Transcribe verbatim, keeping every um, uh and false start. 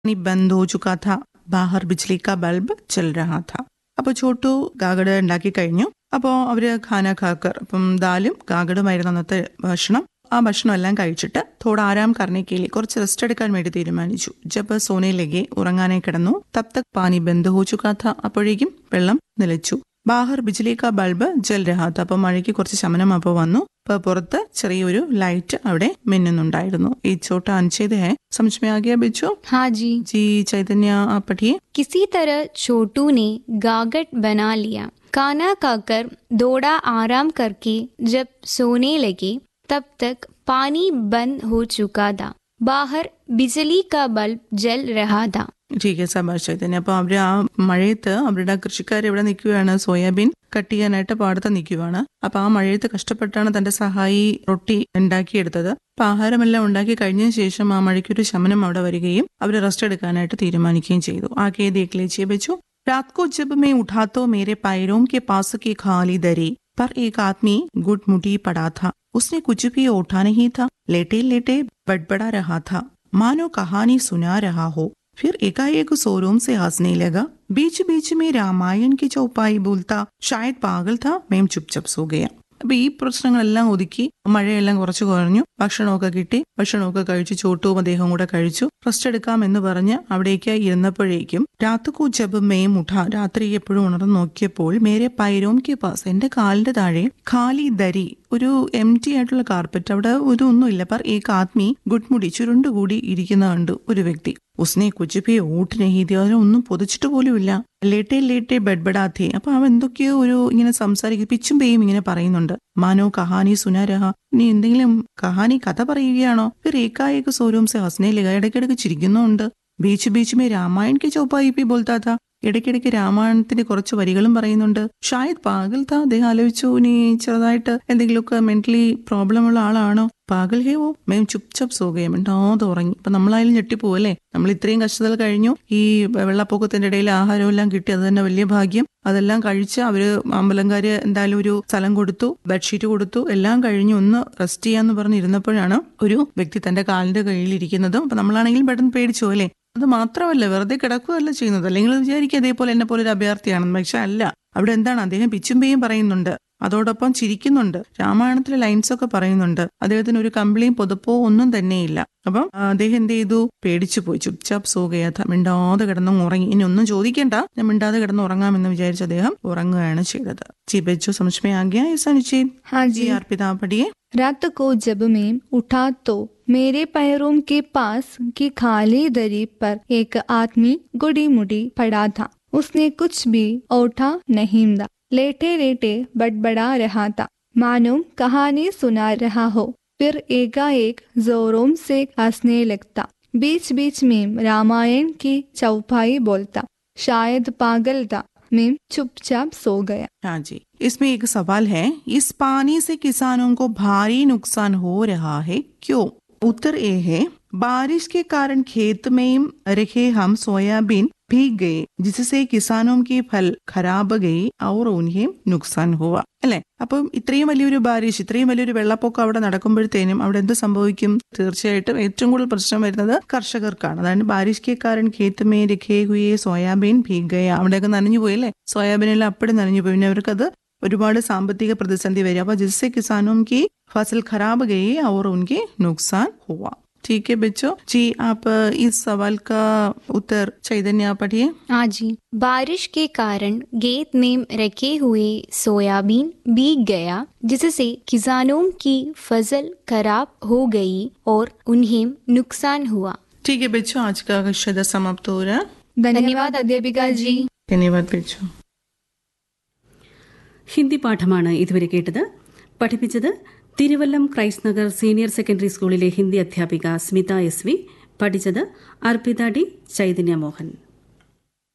पानी बंद हो चुका था, बाहर बिजली का बल्ब जल रहा था. അപ്പോൾ ചോട്ടു ഗാഗട ഉണ്ടാക്കി കഴിഞ്ഞു. അപ്പോൾ അവര് ഖാന ഖാക്കർ, അപ്പം ദാലും ഗാഗടുമായിരുന്നു അന്നത്തെ ഭക്ഷണം. ആ ഭക്ഷണം എല്ലാം കഴിച്ചിട്ട് തോടെ ആരാം കർണിക്കയിൽ കുറച്ച് റെസ്റ്റ് എടുക്കാൻ വേണ്ടി തീരുമാനിച്ചു. ജബ് സോനയിലേക്ക് ഉറങ്ങാനായി കിടന്നു. തബ് തക് പാനി ബന്ദ് ഹോ ചുകാ ഥാ, അപ്പോഴേക്കും വെള്ളം നിലച്ചു. ബാഹർ ബിജ്ലി കാ ബൾബ് ജൽ രഹാ ഥാ, അപ്പൊ മഴയ്ക്ക് കുറച്ച് ശമനം അപ്പോൾ വന്നു. അപ്പൊ പുറത്ത് ചെറിയൊരു ലൈറ്റ് അവിടെ മിന്നുന്നുണ്ടായിരുന്നു. ഈ ചോട്ട അനുച്ഛേദ ഹൈ, സമझ में आ गया बच्चों? हाँ जी जी चैतन्य आप पढ़िए. किसी तरह छोटू ने गागट बना लिया. खाना खाकर दौड़ा आराम करके जब सोने लगे तब तक पानी बंद हो चुका था. बाहर बिजली का बल्ब जल रहा था. ठीक है शाबाश ചൈതന്യ. അപ്പൊ അവര് ആ മഴയത്ത് അവരുടെ കൃഷിക്കാർ എവിടെ നിൽക്കുകയാണ്, സോയാബീൻ കട്ട് ചെയ്യാനായിട്ട് പാടത്ത് നിൽക്കുകയാണ്. അപ്പൊ ആ മഴയത്ത് കഷ്ടപ്പെട്ടാണ് തന്റെ സഹായി റൊട്ടി ഉണ്ടാക്കിയെടുത്തത്. അപ്പൊ ആഹാരമെല്ലാം ഉണ്ടാക്കി കഴിഞ്ഞതിന് ശേഷം ആ മഴയ്ക്കൊരു ശമനം അവിടെ വരികയും അവര് റെസ്റ്റ് എടുക്കാനായിട്ട് തീരുമാനിക്കുകയും ചെയ്തു. ആകെ देख लीजिए बच्चों. रात को जब मैं उठा तो मेरे पैरों के पास की खाली दरी पर एक आदमी गुटमुटी पड़ा था. उसने कुछ भी उठा नहीं था, लेटे लेटे बड़बड़ा रहा था, मानो कहानी सुना रहा हो. फिर एकाएक शोरूम से हंसने लगा. बीच बीच में रामायण की चौपाई बोलता. शायद पागल था, मैं चुपचाप सो गया. അപ്പൊ ഈ പ്രശ്നങ്ങളെല്ലാം ഒതുക്കി മഴയെല്ലാം കുറച്ച് കുറഞ്ഞു. ഭക്ഷണമൊക്കെ കിട്ടി. ഭക്ഷണമൊക്കെ കഴിച്ച് ചോട്ടുവും അദ്ദേഹം കൂടെ കഴിച്ചു. റെസ്റ്റ് എടുക്കാം എന്ന് പറഞ്ഞ് അവിടേക്ക് ഇരുന്നപ്പോഴേക്കും രാത്രിക്കു ജബ് മേ മുഠ, രാത്രി എപ്പോഴും ഉണർന്ന് നോക്കിയപ്പോൾ മേരെ പൈരോം കെ പാസ്, എന്റെ കാലിന്റെ താഴെ ഖാലി ദരി, ഒരു എം ടി ആയിട്ടുള്ള കാർപ്പറ്റ്, അവിടെ ഒരു ഒന്നുമില്ല. പർ ഏക് ആദ്മി ഗുഡ്മുടി, ചുരുണ്ടുകൂടി ഇരിക്കുന്ന കണ്ടു ഒരു വ്യക്തി. ഉസ്നെ കുച്ച് ഭി ഊട്ട് നഹീ ദിയ, അതിനൊന്നും പൊതിച്ചിട്ട് പോലും ഇല്ല. ലേറ്റെ ലേറ്റെ ബെഡ്ബഡാഥേ, അപ്പൊ അവൻ എന്തൊക്കെയോ ഒരു ഇങ്ങനെ സംസാരിക്കും, പിച്ചും പേയും ഇങ്ങനെ പറയുന്നുണ്ട്. മാനോ കഹാനി സുനാരഹ, നീ എന്തെങ്കിലും കഹാനി കഥ പറയുകയാണോ? ഫിർ ഏകായേക സോരൂം സെ ഹസ്നെ ലഗ, ഇടയ്ക്കിടയ്ക്ക് ചിരിക്കുന്നുണ്ട്. Beach beach may Ramayan K ചൗപ്പായി P ബോൽത്താ Tha, ഇടയ്ക്കിടയ്ക്ക് രാമായണത്തിന്റെ കുറച്ച് വരികളും പറയുന്നുണ്ട്. ഷായത് പാഗൽ താ, അദ്ദേഹം ആലോചിച്ചു നീ ചെറുതായിട്ട് എന്തെങ്കിലുമൊക്കെ മെന്റലി പ്രോബ്ലം ഉള്ള ആളാണോ? പാഗൽ ഹേ വോ, മേം ചുപ്ചാപ്പ് സോകയും ഉണ്ടാതെ ഉറങ്ങി. അപ്പൊ നമ്മളായാലും ഞെട്ടിപ്പോവല്ലേ, നമ്മൾ ഇത്രയും കഷ്ടതകൾ കഴിഞ്ഞു, ഈ വെള്ളപ്പൊക്കത്തിന്റെ ഇടയിൽ ആഹാരവും എല്ലാം കിട്ടി, അത് തന്നെ വലിയ ഭാഗ്യം. അതെല്ലാം കഴിച്ച് അവര് അമ്പലംകാര് എന്തായാലും ഒരു സ്ഥലം കൊടുത്തു, ബെഡ്ഷീറ്റ് കൊടുത്തു, എല്ലാം കഴിഞ്ഞു ഒന്ന് റെസ്റ്റ് ചെയ്യാന്ന് പറഞ്ഞിരുന്നപ്പോഴാണ് ഒരു വ്യക്തി തന്റെ കാലിന്റെ കയ്യിലിരിക്കുന്നതും. അപ്പൊ നമ്മളാണെങ്കിലും പെട്ടെന്ന് പേടിച്ചു അല്ലേ. അത് മാത്രമല്ല, വെറുതെ കിടക്കുകയല്ല ചെയ്യുന്നത്. അല്ലെങ്കിൽ വിചാരിക്കുക അതേപോലെ എന്നെ പോലെ ഒരു അഭയാർത്ഥിയാണെന്ന്. പക്ഷെ അല്ല, അവിടെ എന്താണ്, അദ്ദേഹം പിച്ചുംപേയും പറയുന്നുണ്ട്, അതോടൊപ്പം ചിരിക്കുന്നുണ്ട്, രാമായണത്തിലെ ലൈൻസ് ഒക്കെ പറയുന്നുണ്ട്. അദ്ദേഹത്തിന് ഒരു കമ്പിളിയും പൊതുപ്പോ ഒന്നും തന്നെയില്ല. അപ്പം അദ്ദേഹം എന്ത് ചെയ്തു, പേടിച്ചു പോയി. ചുപ്ചാപ്പ് സോകയാഥ, മിണ്ടാതെ കിടന്നു ഉറങ്ങി. ഇനി ഒന്നും ചോദിക്കേണ്ട, ഞാൻ മിണ്ടാതെ കിടന്ന് ഉറങ്ങാമെന്ന് വിചാരിച്ച് അദ്ദേഹം ഉറങ്ങുകയാണ് ചെയ്തത്. जी बच्चों समझ में आ गया ऐसा नीचे? हाँ जी अर्पिता पढ़िए. रात को जब मैं उठा तो मेरे पैरों के पास की खाली दरी पर एक आदमी गुड़ी मुड़ी पड़ा था. उसने कुछ भी उठा नहीं था, लेटे लेटे बड़बड़ा रहा था, मानो कहानी सुना रहा हो. फिर एकाएक जोरों से हंसने लगता. बीच बीच में रामायण की चौपाई बोलता. शायद पागल था, मैं चुपचाप सो गया. हाँ जी, इसमें एक सवाल है, इस पानी से किसानों को भारी नुकसान हो रहा है, क्यों? उत्तर ए है, बारिश के कारण खेत में रखे हम सोयाबीन भीग गए, जिससे किसानों की फल खराब गई और उन्हें नुकसान हुआ. അല്ലെ? അപ്പം ഇത്രയും വലിയൊരു ബാരിഷ്, ഇത്രയും വലിയൊരു വെള്ളപ്പൊക്കം അവിടെ നടക്കുമ്പോഴത്തേനും അവിടെ എന്ത് സംഭവിക്കും? തീർച്ചയായിട്ടും ഏറ്റവും കൂടുതൽ പ്രശ്നം വരുന്നത് കർഷകർക്കാണ്. അതായത് ബാരിഷ് കെ കാരൻ ഖേത്ത് മേ രഖേ ഹുയേ സോയാബീൻ ഭീഗ് ഗയ, അവിടെയൊക്കെ നനഞ്ഞു പോയി അല്ലേ, സോയാബീനെല്ലാം അപ്പടി നനഞ്ഞു പോയി. പിന്നെ അവർക്കത് ഒരുപാട് സാമ്പത്തിക പ്രതിസന്ധി വരും. അപ്പൊ ജിസ്സെ കിസാനോं की फसल खराब गई और उनके नुकसान हुआ. ठीक है बच्चों जी, आप इस सवाल का उत्तर चैतन्य पढ़िए. हाँ जी. बारिश के कारण खेत में रखे हुए सोयाबीन भीग गया, जिससे किसानों की फसल खराब हो गई और उन्हें नुकसान हुआ. ठीक है बच्चों, आज का कक्षा समाप्त हो रहा. धन्यवाद अध्यापिका जी. धन्यवाद बच्चों. ഹിന്ദി പാഠമാണ് ഇതുവരെ കേട്ടത്. പഠിപ്പിച്ചത് Thiruvallam Christ Nagar senior secondary സ്കൂളിലെ ഹിന്ദി അധ്യാപിക സ്മിത എസ് വി. പഠിച്ചത് അർപ്പിത ഡി, ചൈതന്യ മോഹൻ.